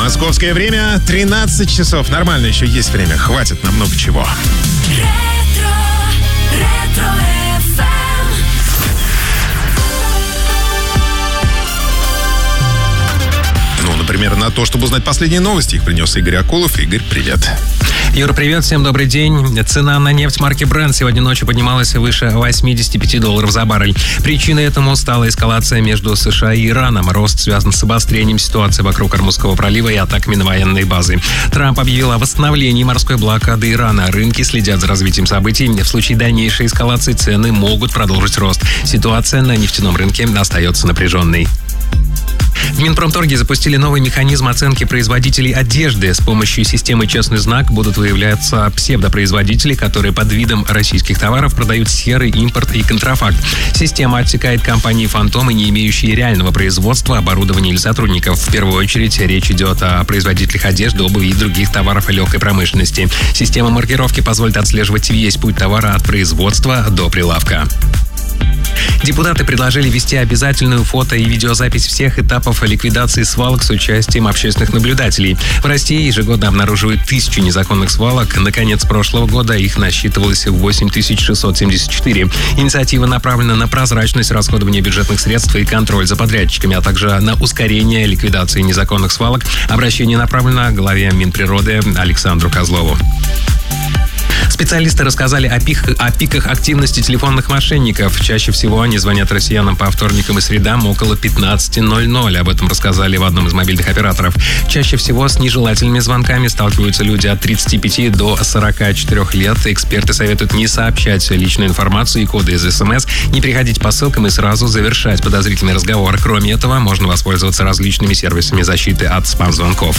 Московское время 13 часов. Нормально, еще есть время. Хватит на много чего. Например, на то, чтобы узнать последние новости, их принес Игорь Акулов. Игорь, привет. Юра, привет, всем добрый день. Цена на нефть марки Brent сегодня ночью поднималась выше $85 за баррель. Причиной этому стала эскалация между США и Ираном. Рост связан с обострением ситуации вокруг Ормузского пролива и атаками на военные базы. Трамп объявил о восстановлении морской блокады Ирана. Рынки следят за развитием событий. В случае дальнейшей эскалации цены могут продолжить рост. Ситуация на нефтяном рынке остается напряженной. В Минпромторге запустили новый механизм оценки производителей одежды. С помощью системы «Честный знак» будут выявляться псевдопроизводители, которые под видом российских товаров продают серый импорт и контрафакт. Система отсекает компании «Фантомы», не имеющие реального производства, оборудования или сотрудников. В первую очередь речь идет о производителях одежды, обуви и других товаров легкой промышленности. Система маркировки позволит отслеживать весь путь товара от производства до прилавка. Депутаты предложили ввести обязательную фото- и видеозапись всех этапов ликвидации свалок с участием общественных наблюдателей. В России ежегодно обнаруживают 1000 незаконных свалок. На конец прошлого года их насчитывалось 8674. Инициатива направлена на прозрачность расходования бюджетных средств и контроль за подрядчиками, а также на ускорение ликвидации незаконных свалок. Обращение направлено главе Минприроды Александру Козлову. Специалисты рассказали о пиках активности телефонных мошенников. Чаще всего они звонят россиянам по вторникам и средам около 15:00. Об этом рассказали в одном из мобильных операторов. Чаще всего с нежелательными звонками сталкиваются люди от 35 до 44 лет. Эксперты советуют не сообщать личную информацию и коды из СМС, не приходить по ссылкам и сразу завершать подозрительный разговор. Кроме этого, можно воспользоваться различными сервисами защиты от спам-звонков.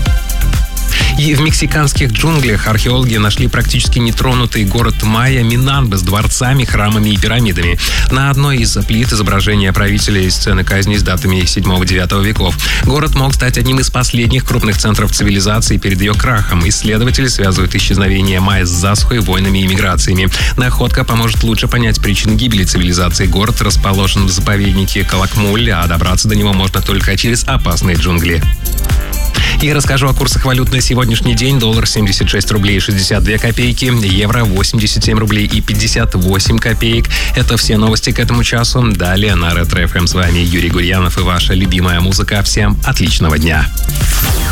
И в мексиканских джунглях археологи нашли практически нетронутый город майя Минамбе с дворцами, храмами и пирамидами. На одной из плит изображение правителя и сцены казни с датами 7-9 веков. Город мог стать одним из последних крупных центров цивилизации перед ее крахом. Исследователи связывают исчезновение майя с засухой, войнами и миграциями. Находка поможет лучше понять причины гибели цивилизации. Город расположен в заповеднике Калакмуль, а добраться до него можно только через опасные джунгли. И расскажу о курсах валют на сегодняшний день. Доллар 76 рублей 62 копейки, евро 87 рублей и 58 копеек. Это все новости к этому часу. Далее на Ретро ФМ с вами Юрий Гурьянов и ваша любимая музыка. Всем отличного дня.